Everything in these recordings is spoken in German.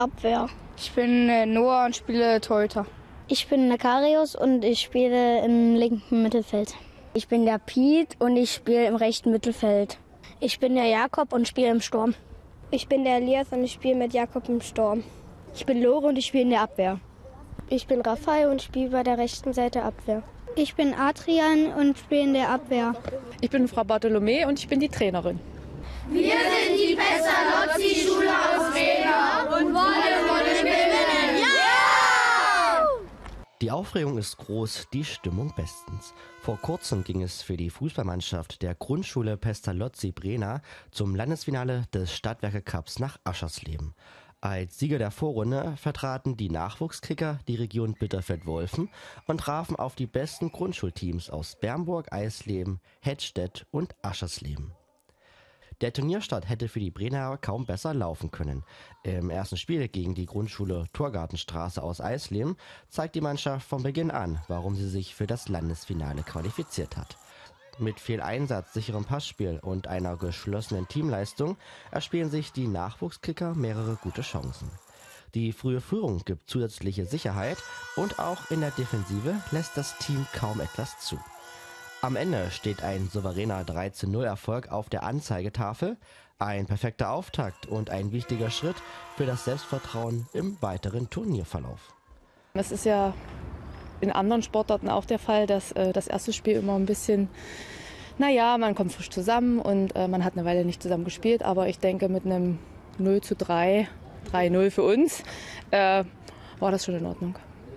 Abwehr. Ich bin Noah und spiele Torhüter. Ich bin Nakarius und ich spiele im linken Mittelfeld. Ich bin der Piet und ich spiele im rechten Mittelfeld. Ich bin der Jakob und spiele im Sturm. Ich bin der Elias und ich spiele mit Jakob im Sturm. Ich bin Lore und ich spiele in der Abwehr. Ich bin Raphael und spiele bei der rechten Seite Abwehr. Ich bin Adrian und spiele in der Abwehr. Ich bin Frau Bartholomä und ich bin die Trainerin. Wir sind die Pestalozzi-Schule aus Rena und wollen gewinnen. Ja! Die Aufregung ist groß, die Stimmung bestens. Vor kurzem ging es für die Fußballmannschaft der Grundschule Pestalozzi Brena zum Landesfinale des Stadtwerke Cups nach Aschersleben. Als Sieger der Vorrunde vertraten die Nachwuchskicker die Region Bitterfeld-Wolfen und trafen auf die besten Grundschulteams aus Bernburg, Eisleben, Hettstedt und Aschersleben. Der Turnierstart hätte für die Brener kaum besser laufen können. Im ersten Spiel gegen die Grundschule Torgartenstraße aus Eisleben zeigt die Mannschaft von Beginn an, warum sie sich für das Landesfinale qualifiziert hat. Mit viel Einsatz, sicherem Passspiel und einer geschlossenen Teamleistung erspielen sich die Nachwuchskicker mehrere gute Chancen. Die frühe Führung gibt zusätzliche Sicherheit und auch in der Defensive lässt das Team kaum etwas zu. Am Ende steht ein souveräner 3:0 auf der Anzeigetafel, ein perfekter Auftakt und ein wichtiger Schritt für das Selbstvertrauen im weiteren Turnierverlauf. Es ist ja in anderen Sportarten auch der Fall, dass das erste Spiel immer ein bisschen, man kommt frisch zusammen und man hat eine Weile nicht zusammen gespielt, aber ich denke mit einem 0:3, 3:0 für uns, war das schon in Ordnung.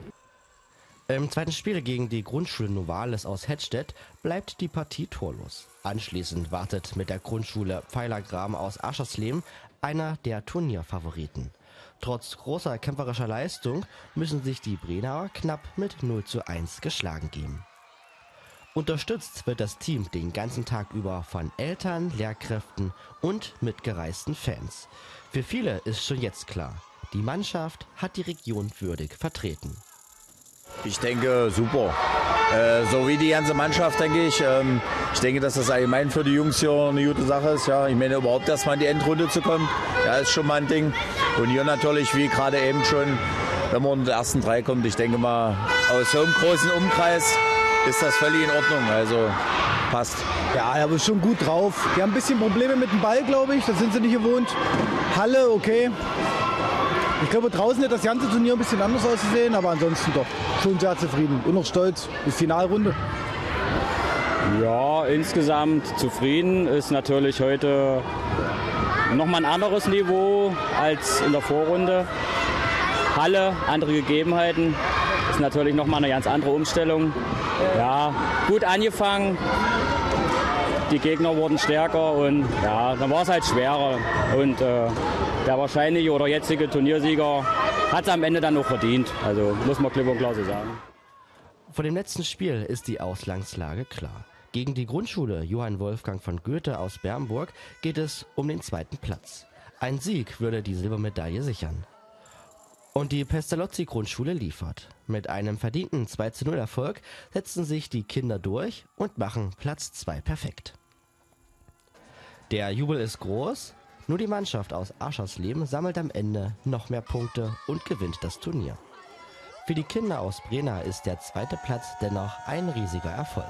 Im zweiten Spiel gegen die Grundschule Novalis aus Hettstedt bleibt die Partie torlos. Anschließend wartet mit der Grundschule Pfeilergraben aus Aschersleben einer der Turnierfavoriten. Trotz großer kämpferischer Leistung müssen sich die Brenauer knapp mit 0:1 geschlagen geben. Unterstützt wird das Team den ganzen Tag über von Eltern, Lehrkräften und mitgereisten Fans. Für viele ist schon jetzt klar, die Mannschaft hat die Region würdig vertreten. Ich denke, super. So wie die ganze Mannschaft, denke ich. Ich denke, dass das allgemein für die Jungs hier eine gute Sache ist. Ja. Ich meine, überhaupt erstmal in die Endrunde zu kommen, ja, ist schon mal ein Ding. Und hier natürlich, wie gerade eben schon, wenn man unter die ersten 3 kommt, ich denke mal, aus so einem großen Umkreis ist das völlig in Ordnung. Also passt. Ja, aber schon gut drauf. Die haben ein bisschen Probleme mit dem Ball, glaube ich. Das sind sie nicht gewohnt. Halle, okay. Ich glaube, draußen hat das ganze Turnier ein bisschen anders ausgesehen, aber ansonsten doch schon sehr zufrieden und noch stolz. Die Finalrunde. Ja, insgesamt zufrieden. Ist natürlich heute nochmal ein anderes Niveau als in der Vorrunde. Halle, andere Gegebenheiten. Ist natürlich nochmal eine ganz andere Umstellung. Ja, gut angefangen. Die Gegner wurden stärker und ja, dann war es halt schwerer. Und der wahrscheinliche oder jetzige Turniersieger hat es am Ende dann noch verdient. Also muss man klipp und klar so sagen. Vor dem letzten Spiel ist die Ausgangslage klar. Gegen die Grundschule Johann Wolfgang von Goethe aus Bernburg geht es um den 2. Platz. Ein Sieg würde die Silbermedaille sichern. Und die Pestalozzi-Grundschule liefert. Mit einem verdienten 2:0 setzen sich die Kinder durch und machen Platz 2 perfekt. Der Jubel ist groß, nur die Mannschaft aus Aschersleben sammelt am Ende noch mehr Punkte und gewinnt das Turnier. Für die Kinder aus Brena ist der 2. Platz dennoch ein riesiger Erfolg.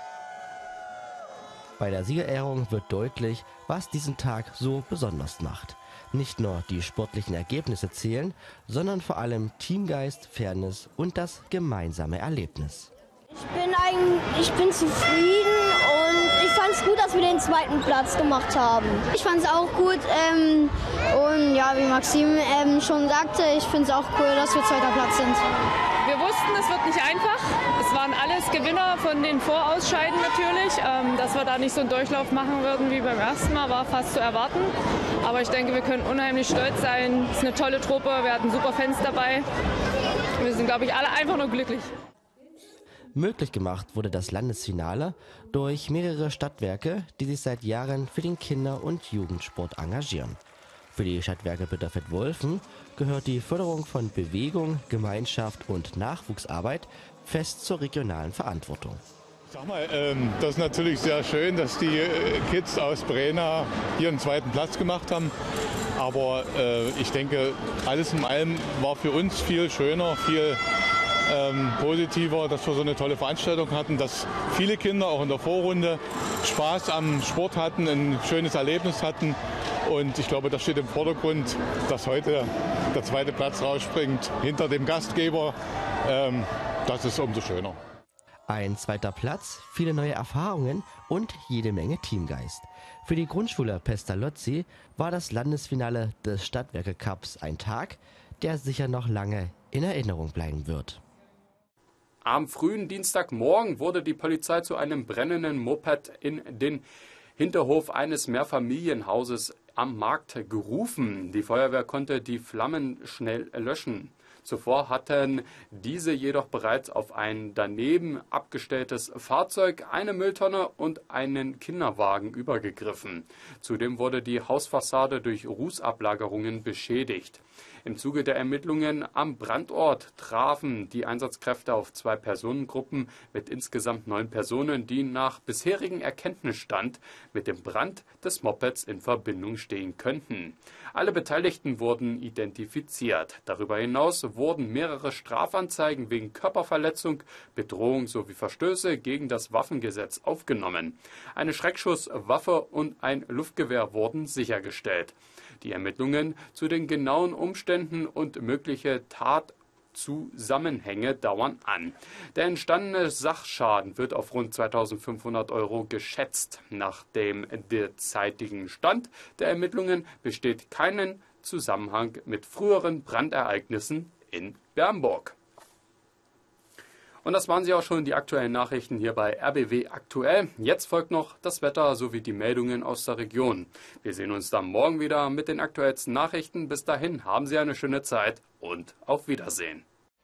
Bei der Siegerehrung wird deutlich, was diesen Tag so besonders macht. Nicht nur die sportlichen Ergebnisse zählen, sondern vor allem Teamgeist, Fairness und das gemeinsame Erlebnis. Ich bin zufrieden und ich fand es gut, dass wir den 2. Platz gemacht haben. Ich fand es auch gut und ja, wie Maxim schon sagte, ich finde es auch cool, dass wir 2. Platz sind. Wir wussten, es wird nicht einfach. Es waren alles Gewinner von den Vorausscheiden natürlich. Dass wir da nicht so einen Durchlauf machen würden wie beim ersten Mal, war fast zu erwarten. Aber ich denke, wir können unheimlich stolz sein. Es ist eine tolle Truppe, wir hatten super Fans dabei. Wir sind, glaube ich, alle einfach nur glücklich. Möglich gemacht wurde das Landesfinale durch mehrere Stadtwerke, die sich seit Jahren für den Kinder- und Jugendsport engagieren. Für die Stadtwerke Bitterfeld-Wolfen gehört die Förderung von Bewegung, Gemeinschaft und Nachwuchsarbeit fest zur regionalen Verantwortung. Sag mal, das ist natürlich sehr schön, dass die Kids aus Brena hier einen zweiten Platz gemacht haben. Aber ich denke, alles in allem war für uns viel schöner, viel positiver, dass wir so eine tolle Veranstaltung hatten, dass viele Kinder auch in der Vorrunde Spaß am Sport hatten, ein schönes Erlebnis hatten. Und ich glaube, das steht im Vordergrund, dass heute der zweite Platz rausspringt hinter dem Gastgeber. Das ist umso schöner. Ein zweiter Platz, viele neue Erfahrungen und jede Menge Teamgeist. Für die Grundschule Pestalozzi war das Landesfinale des Stadtwerke Cups ein Tag, der sicher noch lange in Erinnerung bleiben wird. Am frühen Dienstagmorgen wurde die Polizei zu einem brennenden Moped in den Hinterhof eines Mehrfamilienhauses am Markt gerufen. Die Feuerwehr konnte die Flammen schnell löschen. Zuvor hatten diese jedoch bereits auf ein daneben abgestelltes Fahrzeug, eine Mülltonne und einen Kinderwagen übergegriffen. Zudem wurde die Hausfassade durch Rußablagerungen beschädigt. Im Zuge der Ermittlungen am Brandort trafen die Einsatzkräfte auf 2 Personengruppen mit insgesamt 9 Personen, die nach bisherigem Erkenntnisstand mit dem Brand des Mopeds in Verbindung stehen könnten. Alle Beteiligten wurden identifiziert. Darüber hinaus wurden mehrere Strafanzeigen wegen Körperverletzung, Bedrohung sowie Verstöße gegen das Waffengesetz aufgenommen. Eine Schreckschusswaffe und ein Luftgewehr wurden sichergestellt. Die Ermittlungen zu den genauen Umständen und mögliche Tatzusammenhänge dauern an. Der entstandene Sachschaden wird auf rund 2.500 € geschätzt. Nach dem derzeitigen Stand der Ermittlungen besteht keinen Zusammenhang mit früheren Brandereignissen in Bernburg. Und das waren sie auch schon, die aktuellen Nachrichten hier bei RBW Aktuell. Jetzt folgt noch das Wetter sowie die Meldungen aus der Region. Wir sehen uns dann morgen wieder mit den aktuellsten Nachrichten. Bis dahin haben Sie eine schöne Zeit und auf Wiedersehen.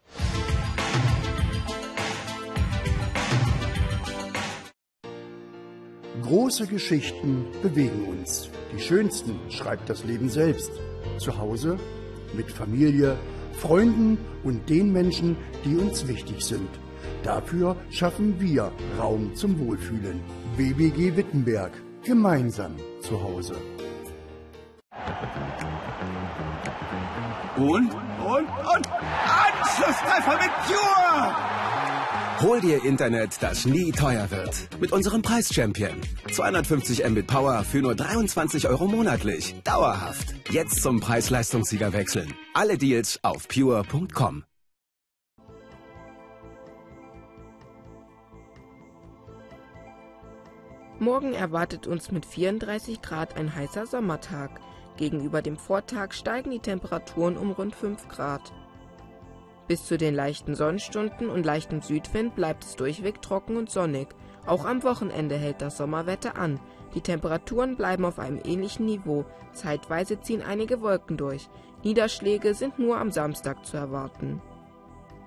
Große Geschichten bewegen uns. Die schönsten schreibt das Leben selbst. Zu Hause, mit Familie, Freunden und den Menschen, die uns wichtig sind. Dafür schaffen wir Raum zum Wohlfühlen. WBG Wittenberg. Gemeinsam zu Hause. Und? Anschlusstreffer mit Pure! Hol dir Internet, das nie teuer wird. Mit unserem Preis-Champion. 250 Mbit Power für nur 23 € monatlich. Dauerhaft. Jetzt zum Preis-Leistungssieger wechseln. Alle Deals auf pure.com. Morgen erwartet uns mit 34 Grad ein heißer Sommertag. Gegenüber dem Vortag steigen die Temperaturen um rund 5 Grad. Bis zu den leichten Sonnenstunden und leichtem Südwind bleibt es durchweg trocken und sonnig. Auch am Wochenende hält das Sommerwetter an. Die Temperaturen bleiben auf einem ähnlichen Niveau. Zeitweise ziehen einige Wolken durch. Niederschläge sind nur am Samstag zu erwarten.